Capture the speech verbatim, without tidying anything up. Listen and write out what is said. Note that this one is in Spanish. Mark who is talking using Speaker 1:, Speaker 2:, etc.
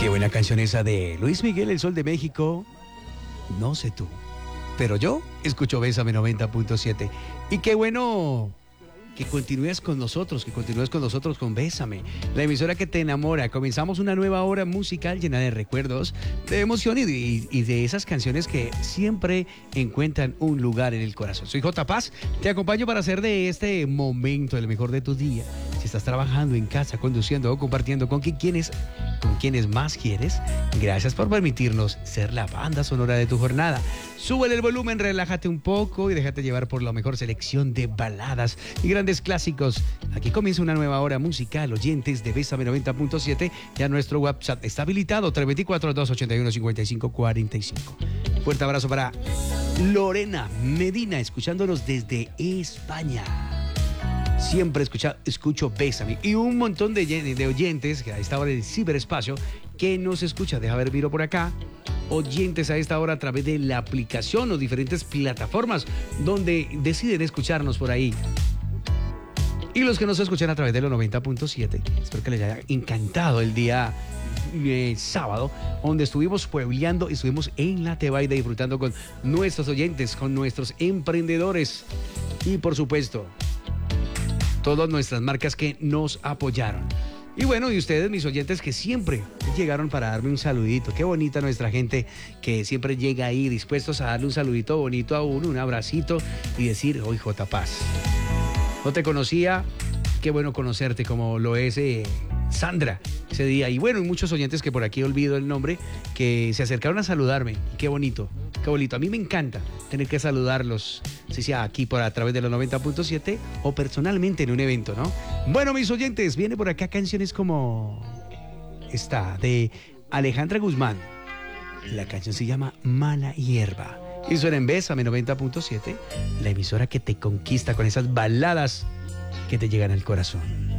Speaker 1: Qué buena canción esa de Luis Miguel, El Sol de México. No sé tú, pero yo escucho Bésame noventa punto siete. Y qué bueno que continúes con nosotros, que continúes con nosotros con Bésame, la emisora que te enamora. Comenzamos una nueva hora musical llena de recuerdos, de emoción y de, y de esas canciones que siempre encuentran un lugar en el corazón. Soy J. Paz, te acompaño para hacer de este momento el mejor de tu día. Si estás trabajando en casa, conduciendo o compartiendo con quienes, con quienes más quieres, gracias por permitirnos ser la banda sonora de tu jornada. Súbele el volumen, relájate un poco y déjate llevar por la mejor selección de baladas y grandes clásicos. Aquí comienza una nueva hora musical. Oyentes de Bésame noventa punto siete, ya nuestro WhatsApp está habilitado, tres dos cuatro, dos ocho uno, cinco cinco cuatro cinco. Fuerte abrazo para Lorena Medina, escuchándonos desde España. Siempre escucha, escucho Bésame. Y un montón de, de oyentes que a esta hora del ciberespacio que nos escucha. Deja ver, miro por acá. Oyentes a esta hora a través de la aplicación o diferentes plataformas donde deciden escucharnos por ahí. Y los que nos escuchan a través de los noventa punto siete, espero que les haya encantado el día eh, sábado, donde estuvimos puebleando, estuvimos en la Tebaida disfrutando con nuestros oyentes, con nuestros emprendedores y por supuesto todas nuestras marcas que nos apoyaron. Y bueno, y ustedes, mis oyentes, que siempre llegaron para darme un saludito. Qué bonita nuestra gente que siempre llega ahí dispuestos a darle un saludito bonito a uno, un abracito y decir, hoy J. Paz. No te conocía, qué bueno conocerte, como lo es eh, Sandra ese día. Y bueno, y muchos oyentes que por aquí olvido el nombre, que se acercaron a saludarme. Y qué bonito, qué bonito. A mí me encanta tener que saludarlos, si sea aquí por a través de los noventa punto siete o personalmente en un evento, ¿no? Bueno, mis oyentes, viene por acá canciones como esta de Alejandra Guzmán. La canción se llama Mala Hierba. Y suena en Bésame noventa punto siete, la emisora que te conquista con esas baladas que te llegan al corazón.